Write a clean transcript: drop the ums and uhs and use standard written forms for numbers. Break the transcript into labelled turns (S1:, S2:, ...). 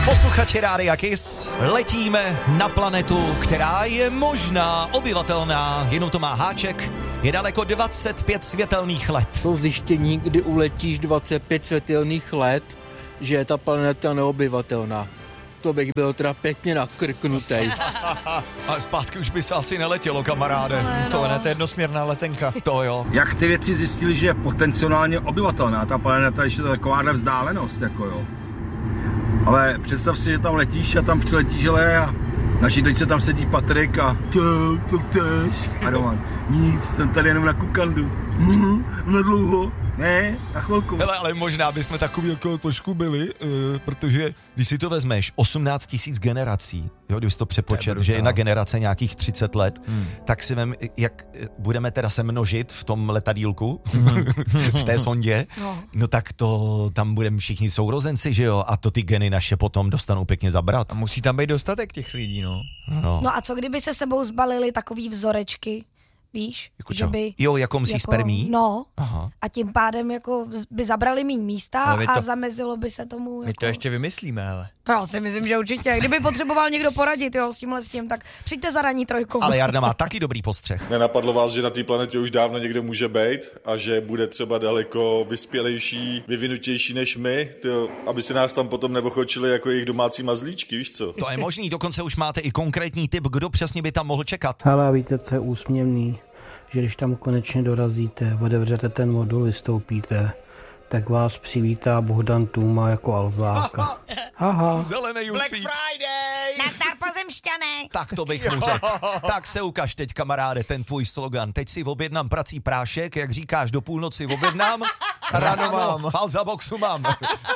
S1: Posluchači Rádia Kiss, letíme na planetu, která je možná obyvatelná, jenom to má háček, je daleko 25 světelných let.
S2: Jsou zjištění, kdy uletíš 25 světelných let, že je ta planeta neobyvatelná. To bych byl teda pěkně nakrknutej.
S1: Ale zpátky už by se asi neletělo, kamaráde.
S3: To je jednosměrná letenka.
S1: To jo.
S4: Jak ty věci zjistili, že je potenciálně obyvatelná ta planeta, ještě to takováhle vzdálenost, jako jo. Ale představ si, že tam letíš a tam přiletíš, žele a na židličce tam sedí Patrik a to chceš. A Roman, nic, jsem tady jenom na kukandu. Na dlouho. Ne, na chvilku.
S1: Hele, ale možná bychom takový jako trošku byli, protože když si to vezmeš, 18 000 generací, jo, když to přepočet, že jedna generace nějakých 30 let, tak si vem, jak budeme teda se množit v tom letadílku, v té sondě, no tak to tam budeme všichni sourozenci, že jo, a to ty geny naše potom dostanou pěkně zabrat.
S3: A musí tam být dostatek těch lidí, no.
S5: No a co kdyby se sebou zbalili takový vzorečky? Víš,
S1: jako
S5: že by...
S1: Jo, jako mzí spermí?
S5: No, aha. A tím pádem jako by zabrali míň místa a zamezilo by se tomu.
S3: My to ještě vymyslíme, ale.
S5: Já si myslím, že určitě. Kdyby potřeboval někdo poradit, jo, s tím, tak přijďte za ranní trojkou.
S1: Ale Jarda má taky dobrý postřeh.
S6: Nenapadlo vás, že na té planetě už dávno někde může být a že bude třeba daleko vyspělejší, vyvinutější než my, aby se nás tam potom neochočili jako jejich domácí mazlíčky, víš co?
S1: To je možný, dokonce už máte i konkrétní tip, kdo přesně by tam mohl čekat.
S7: Hele, víte, co je úsměvný? Že když tam konečně dorazíte, otevřete ten modul, vystoupíte, tak vás přivítá Bohdan Tůma jako Alzáka. Aha.
S1: Zelený
S3: Black Friday!
S5: Nazdar pozemšťané!
S1: Tak to bych mu řekl. Tak se ukaž teď, kamaráde, ten tvůj slogan. Teď si objednám prací prášek, jak říkáš, do půlnoci objednám, ráno mám, fal za boxu mám.